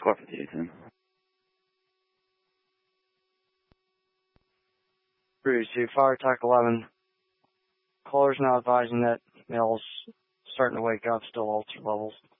Report for the 10. Breeze 2, Fire Attack 11. Caller's now advising that male's starting to wake up, still ultra levels.